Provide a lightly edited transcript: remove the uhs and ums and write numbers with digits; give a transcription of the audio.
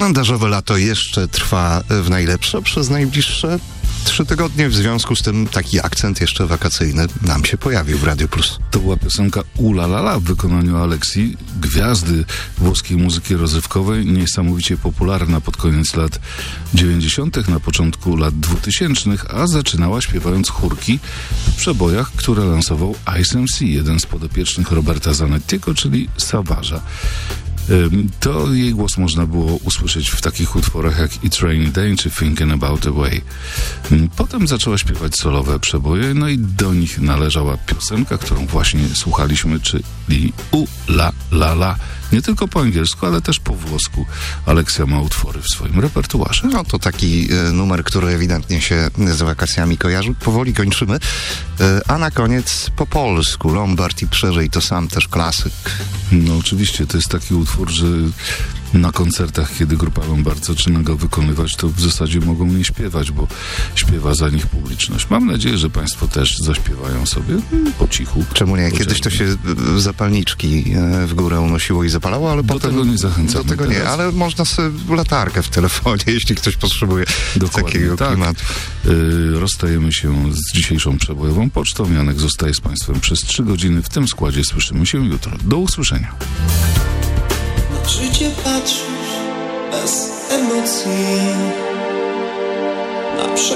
Kalendarzowe lato jeszcze trwa w najlepsze przez najbliższe 3 tygodnie. W związku z tym taki akcent jeszcze wakacyjny nam się pojawił w Radio Plus. To była piosenka Ula La La w wykonaniu Aleksji, gwiazdy włoskiej muzyki rozrywkowej, niesamowicie popularna pod koniec lat 90., na początku lat 2000., a zaczynała śpiewając chórki w przebojach, które lansował Ice MC, jeden z podopiecznych Roberta Zanettiego, czyli Savage'a. To jej głos można było usłyszeć w takich utworach jak It's Rainy Day czy Thinking About a Way. Potem zaczęła śpiewać solowe przeboje, no i do nich należała piosenka, którą właśnie słuchaliśmy, czyli Ula La La. Nie tylko po angielsku, ale też po włosku. Aleksja ma utwory w swoim repertuarze. No to taki numer, który ewidentnie się z wakacjami kojarzy. Powoli kończymy. A na koniec po polsku Lombard i Przeżyj, to sam też klasyk. No oczywiście, to jest taki utwór, że na koncertach, kiedy grupa Lombard zaczyna go wykonywać, to w zasadzie mogą nie śpiewać, bo śpiewa za nich publiczność. Mam nadzieję, że państwo też zaśpiewają sobie po cichu. Czemu nie? Kiedyś to się zapalniczki w górę unosiło i zapalało, ale do potem... tego nie zachęcamy. Do tego teraz. nie, ale można sobie latarkę w telefonie, jeśli ktoś potrzebuje takiego klimatu. Rozstajemy się z dzisiejszą przebojową pocztą. Janek zostaje z państwem przez 3 godziny. W tym składzie słyszymy się jutro. Do usłyszenia. Życie patrzysz bez emocji.